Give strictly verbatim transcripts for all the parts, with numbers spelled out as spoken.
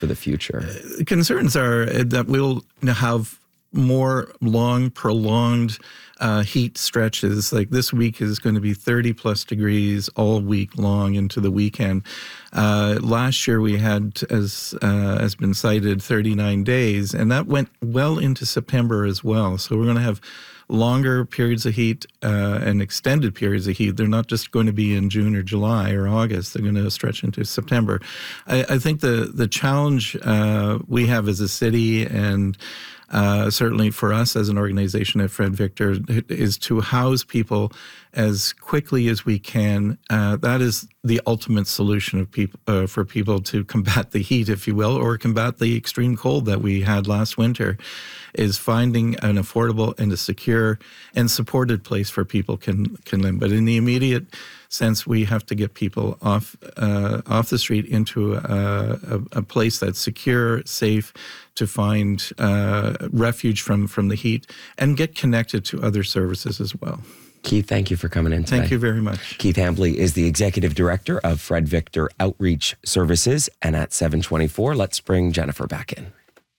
for the future? Uh, concerns are that we'll have more long, prolonged uh, heat stretches. Like this week is going to be thirty plus degrees all week long into the weekend. Uh, last year we had, as uh, has been cited, thirty-nine days, and that went well into September as well. So we're going to have longer periods of heat uh, and extended periods of heat. They're not just going to be in June or July or August. They're going to stretch into September. I, I think the, the challenge uh, we have as a city, and uh, certainly for us as an organization at Fred Victor, is to house people as quickly as we can. Uh, that is the ultimate solution of people uh, for people to combat the heat, if you will, or combat the extreme cold that we had last winter, is finding an affordable and a secure and supported place for people can can live. But in the immediate sense, we have to get people off uh, off the street into a, a, a place that's secure, safe, to find uh, refuge from, from the heat and get connected to other services as well. Keith, thank you for coming in today. Thank you very much. Keith Hambley is the Executive Director of Fred Victor Outreach Services. And at seven twenty-four, let's bring Jennifer back in.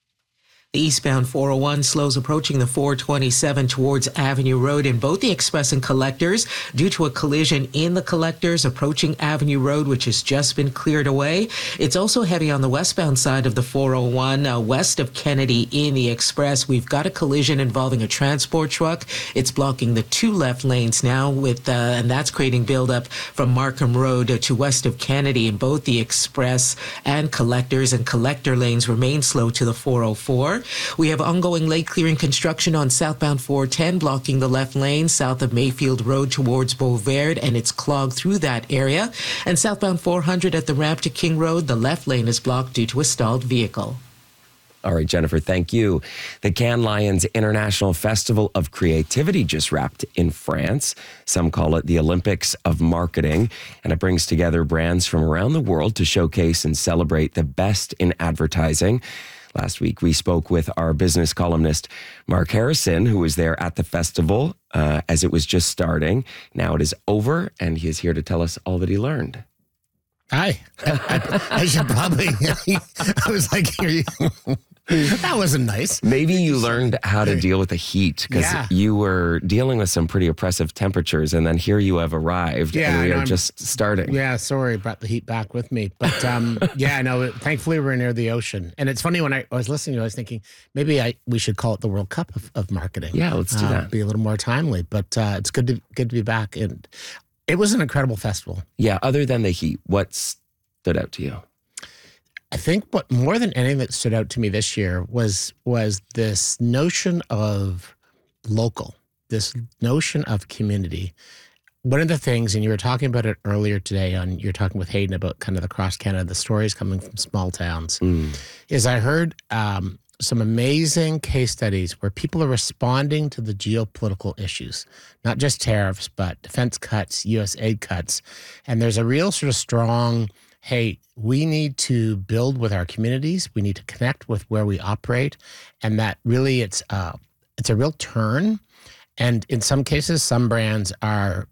The eastbound four oh one slows approaching the four twenty-seven towards Avenue Road in both the Express and Collectors due to a collision in the Collectors approaching Avenue Road, which has just been cleared away. It's also heavy on the westbound side of the four oh one uh, west of Kennedy in the Express. We've got a collision involving a transport truck. It's blocking the two left lanes now, with uh, and that's creating buildup from Markham Road uh, to west of Kennedy in both the Express and Collectors, and Collector lanes remain slow to the four oh four. We have ongoing late clearing construction on southbound four ten, blocking the left lane south of Mayfield Road towards Beauverde, and it's clogged through that area. And southbound four hundred at the ramp to King Road, the left lane is blocked due to a stalled vehicle. All right, Jennifer, thank you. The Cannes Lions International Festival of Creativity just wrapped in France. Some call it the Olympics of Marketing, and it brings together brands from around the world to showcase and celebrate the best in advertising. Last week, we spoke with our business columnist, Mark Harrison, who was there at the festival uh, as it was just starting. Now it is over, and he is here to tell us all that he learned. Hi. I, I, I should probably, I was like, here you, that wasn't nice. Maybe you learned how to deal with the heat, because Yeah. you were dealing with some pretty oppressive temperatures, and then here you have arrived, Yeah, and we I know, are I'm- just starting. Yeah, sorry, brought the heat back with me. But um, yeah, I know. Thankfully, we're near the ocean. And it's funny, when I, I was listening to you, I was thinking maybe I we should call it the World Cup of, of marketing. Yeah, let's do Uh, that. Be a little more timely. But uh, it's good to good to be back. And it was an incredible festival. Yeah, other than the heat, what stood out to you? I think what more than anything that stood out to me this year was was this notion of local, this notion of community. One of the things, and you were talking about it earlier today, on you're talking with Hayden about kind of across Canada, the stories coming from small towns, Mm. is I heard um, some amazing case studies where people are responding to the geopolitical issues, not just tariffs, but defense cuts, U S aid cuts. And there's a real sort of strong, hey, we need to build with our communities. We need to connect with where we operate. And that really, it's uh, it's a real turn. And in some cases, some brands are,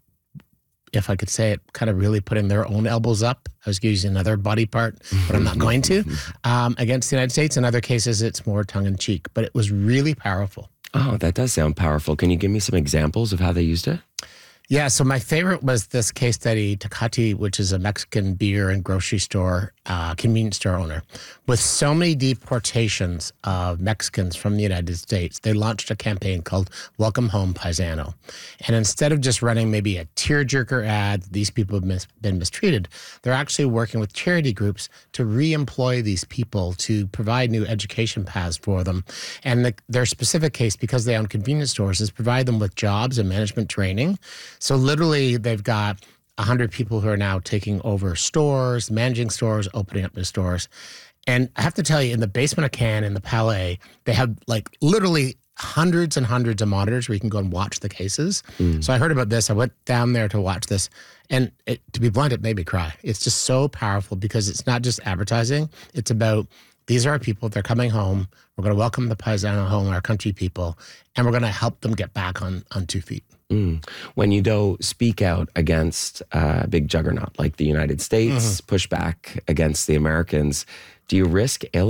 if I could say it, kind of really putting their own elbows up. I was using another body part, but I'm not going to, um, against the United States. In other cases, it's more tongue-in-cheek. But it was really powerful. Oh, that does sound powerful. Can you give me some examples of how they used it? Yeah, so my favorite was this case study, Tecate, which is a Mexican beer and grocery store, uh, convenience store owner. With so many deportations of Mexicans from the United States, they launched a campaign called Welcome Home Paisano. And instead of just running maybe a tearjerker ad, these people have mis- been mistreated, they're actually working with charity groups to re-employ these people, to provide new education paths for them. And the, their specific case, because they own convenience stores, is provide them with jobs and management training. So literally, they've got one hundred people who are now taking over stores, managing stores, opening up new stores. And I have to tell you, in the basement of Cannes, in the Palais, they have like literally hundreds and hundreds of monitors where you can go and watch the cases. Mm. So I heard about this. I went down there to watch this. And it, to be blunt, it made me cry. It's just so powerful because it's not just advertising. It's about, these are our people. They're coming home. We're going to welcome the Paisano home, our country people, and we're going to help them get back on, on two feet. Mm. When you do speak out against a big juggernaut like the United States, mm-hmm. push back against the Americans, Do you risk